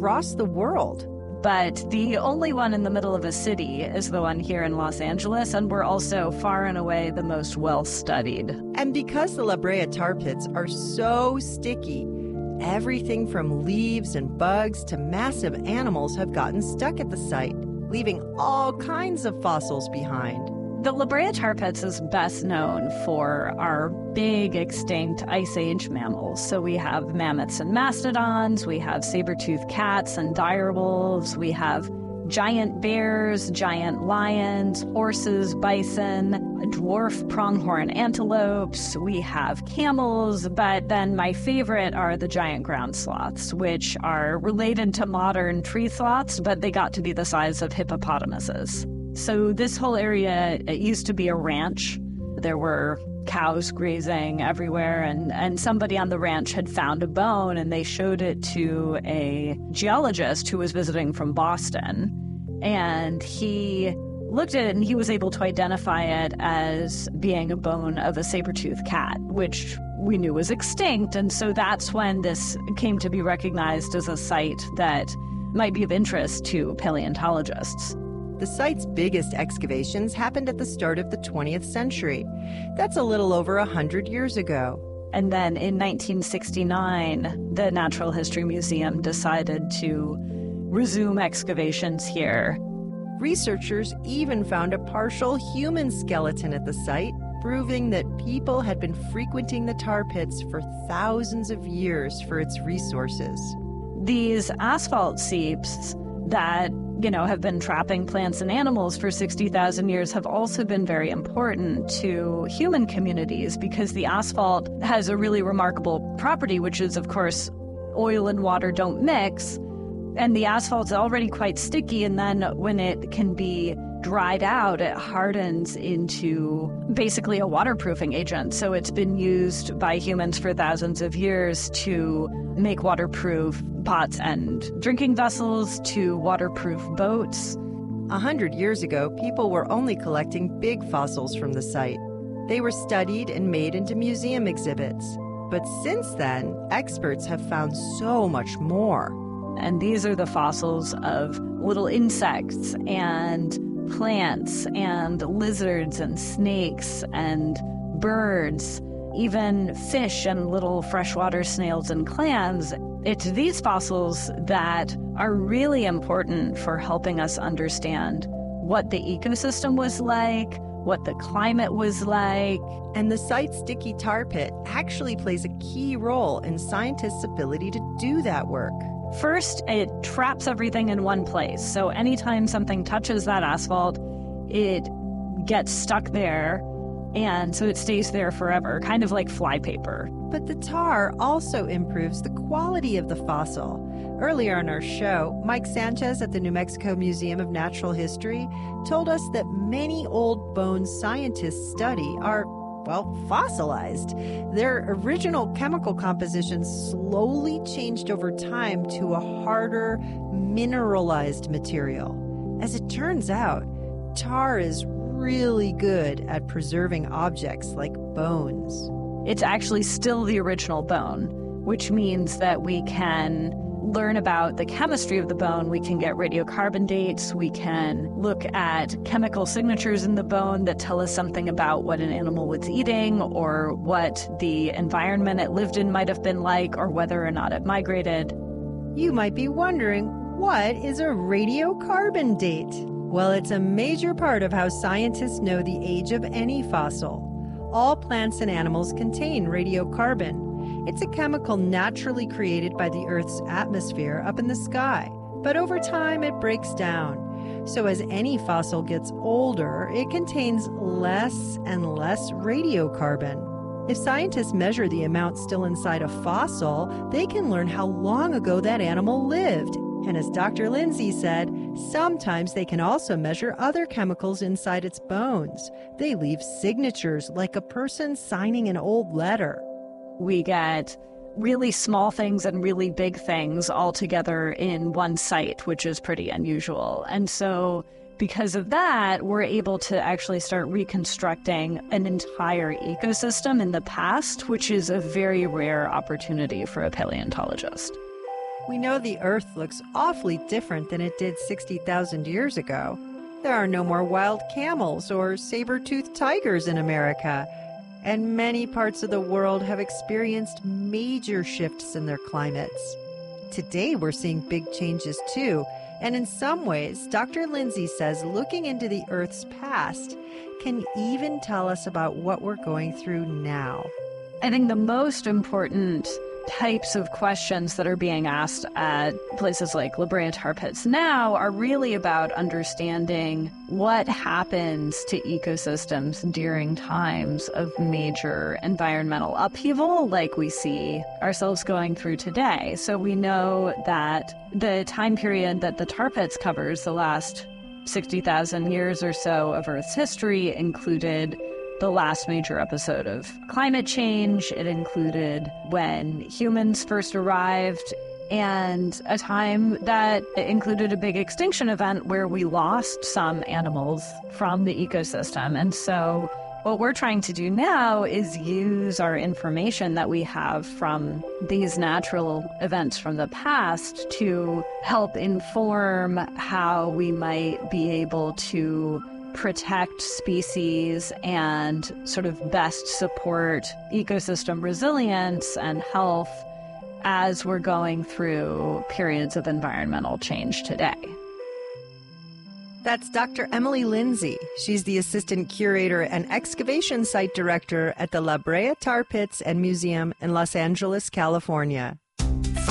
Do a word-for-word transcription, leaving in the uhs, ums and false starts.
across the world. But the only one in the middle of a city is the one here in Los Angeles, and we're also far and away the most well-studied. And because the La Brea tar pits are so sticky, everything from leaves and bugs to massive animals have gotten stuck at the site, leaving all kinds of fossils behind. The La Brea tar pits is best known for our big extinct Ice Age mammals. So we have mammoths and mastodons, we have saber-toothed cats and direwolves, we have giant bears, giant lions, horses, bison, dwarf pronghorn antelopes, we have camels, but then my favorite are the giant ground sloths, which are related to modern tree sloths, but they got to be the size of hippopotamuses. So this whole area, it used to be a ranch. There were cows grazing everywhere, and, and somebody on the ranch had found a bone, and they showed it to a geologist who was visiting from Boston. And he looked at it, and he was able to identify it as being a bone of a saber-toothed cat, which we knew was extinct. And so that's when this came to be recognized as a site that might be of interest to paleontologists. The site's biggest excavations happened at the start of the twentieth century. That's a little over one hundred years ago. And then in nineteen sixty-nine, the Natural History Museum decided to resume excavations here. Researchers even found a partial human skeleton at the site, proving that people had been frequenting the tar pits for thousands of years for its resources. These asphalt seeps that, you know, have been trapping plants and animals for sixty thousand years have also been very important to human communities because the asphalt has a really remarkable property, which is, of course, oil and water don't mix. And the asphalt's already quite sticky, and then when it can be dried out, it hardens into basically a waterproofing agent. So it's been used by humans for thousands of years to make waterproof pots and drinking vessels, to waterproof boats. A hundred years ago, people were only collecting big fossils from the site. They were studied and made into museum exhibits. But since then, experts have found so much more. And these are the fossils of little insects and plants and lizards and snakes and birds, even fish and little freshwater snails and clams. It's these fossils that are really important for helping us understand what the ecosystem was like, what the climate was like. And the site's sticky tar pit actually plays a key role in scientists' ability to do that work. First, it traps everything in one place. So anytime something touches that asphalt, it gets stuck there, and so it stays there forever, kind of like flypaper. But the tar also improves the quality of the fossil. Earlier in our show, Mike Sanchez at the New Mexico Museum of Natural History told us that many old bones scientists study are, well, fossilized. Their original chemical composition slowly changed over time to a harder, mineralized material. As it turns out, tar is really good at preserving objects like bones. It's actually still the original bone, which means that we can learn about the chemistry of the bone. We can get radiocarbon dates. We can look at chemical signatures in the bone that tell us something about what an animal was eating or what the environment it lived in might have been like or whether or not it migrated. You might be wondering, what is a radiocarbon date? Well, it's a major part of how scientists know the age of any fossil. All plants and animals contain radiocarbon. It's a chemical naturally created by the Earth's atmosphere up in the sky, but over time it breaks down. So as any fossil gets older, it contains less and less radiocarbon. If scientists measure the amount still inside a fossil, they can learn how long ago that animal lived. And as Doctor Lindsay said, sometimes they can also measure other chemicals inside its bones. They leave signatures like a person signing an old letter. We get really small things and really big things all together in one site, which is pretty unusual. And so because of that, we're able to actually start reconstructing an entire ecosystem in the past, which is a very rare opportunity for a paleontologist. We know the Earth looks awfully different than it did sixty thousand years ago. There are no more wild camels or saber-toothed tigers in America, and many parts of the world have experienced major shifts in their climates. Today we're seeing big changes too, and in some ways, Doctor Lindsay says looking into the Earth's past can even tell us about what we're going through now. I think the most important types of questions that are being asked at places like La Brea Tar Pits now are really about understanding what happens to ecosystems during times of major environmental upheaval like we see ourselves going through today. So we know that the time period that the tar pits covers, the last sixty thousand years or so of Earth's history, included the last major episode of climate change. It included when humans first arrived, and a time that included a big extinction event where we lost some animals from the ecosystem. And so what we're trying to do now is use our information that we have from these natural events from the past to help inform how we might be able to protect species and sort of best support ecosystem resilience and health as we're going through periods of environmental change today. That's Doctor Emily Lindsay. She's the Assistant Curator and Excavation Site Director at the La Brea Tar Pits and Museum in Los Angeles, California.